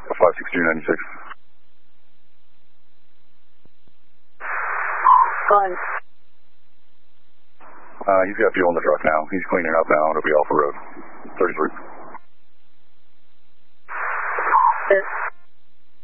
56296. Fine. He's got fuel in the truck now. He's cleaning up now. It'll be off the road. 33.